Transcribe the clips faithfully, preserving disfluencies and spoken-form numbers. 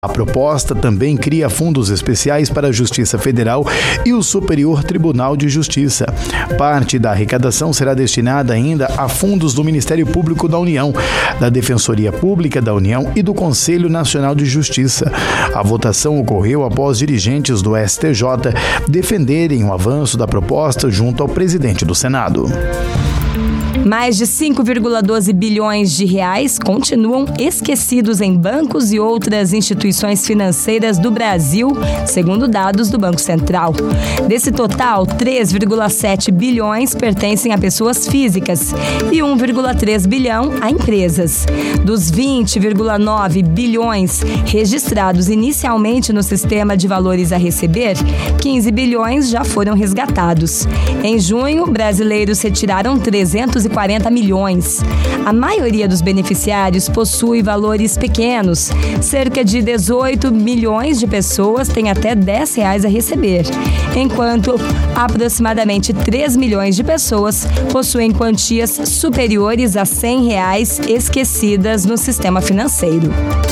A proposta também cria fundos especiais para a Justiça Federal e o Superior Tribunal de Justiça. Parte da arrecadação será destinada ainda a fundos do Ministério Público da União, da Defensoria Pública da União e do Conselho Nacional de Justiça. A votação ocorreu após dirigentes do S T J defenderem o avanço da proposta junto ao presidente do Senado. Mais de cinco vírgula doze bilhões de reais continuam esquecidos em bancos e outras instituições financeiras do Brasil, segundo dados do Banco Central. Desse total, três vírgula sete bilhões pertencem a pessoas físicas e um vírgula três bilhão a empresas. Dos vinte vírgula nove bilhões registrados inicialmente no sistema de valores a receber, quinze bilhões já foram resgatados. Em junho, brasileiros retiraram trezentos e quarenta milhões. A maioria dos beneficiários possui valores pequenos. Cerca de dezoito milhões de pessoas têm até dez reais a receber, enquanto aproximadamente três milhões de pessoas possuem quantias superiores a cem reais esquecidas no sistema financeiro.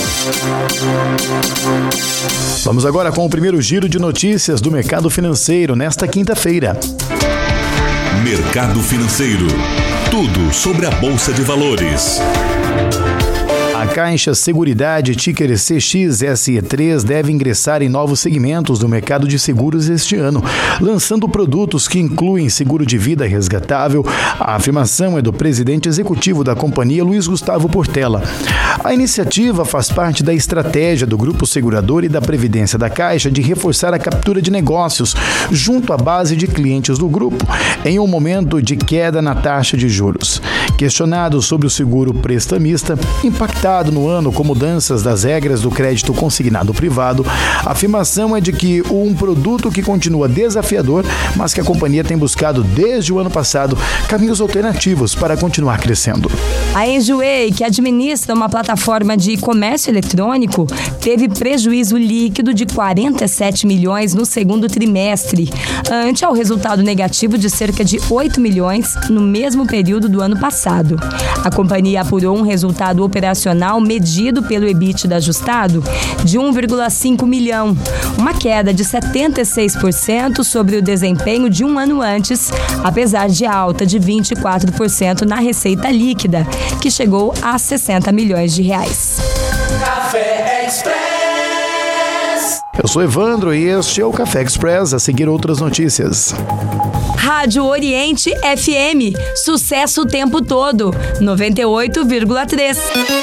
Vamos agora com o primeiro giro de notícias do mercado financeiro nesta quinta-feira. Mercado Financeiro. Tudo sobre a Bolsa de Valores. A Caixa Seguridade, ticker C X S E três, deve ingressar em novos segmentos do mercado de seguros este ano, lançando produtos que incluem seguro de vida resgatável. A afirmação é do presidente executivo da companhia, Luiz Gustavo Portela. A iniciativa faz parte da estratégia do Grupo Segurador e da Previdência da Caixa de reforçar a captura de negócios junto à base de clientes do grupo, em um momento de queda na taxa de juros. Questionado sobre o seguro prestamista, impactado no ano com mudanças das regras do crédito consignado privado, a afirmação é de que um produto que continua desafiador, mas que a companhia tem buscado desde o ano passado caminhos alternativos para continuar crescendo. A Enjoei, que administra uma plataforma de comércio eletrônico, teve prejuízo líquido de quarenta e sete milhões no segundo trimestre, ante ao resultado negativo de cerca de oito milhões no mesmo período do ano passado. A companhia apurou um resultado operacional medido pelo EBITDA ajustado de um vírgula cinco milhão, uma queda de setenta e seis por cento sobre o desempenho de um ano antes, apesar de alta de vinte e quatro por cento na receita líquida, que chegou a sessenta milhões de reais. Café Express. Eu sou Evandro e este é o Café Express. A seguir, outras notícias. Rádio Oriente F M, sucesso o tempo todo, noventa e oito vírgula três.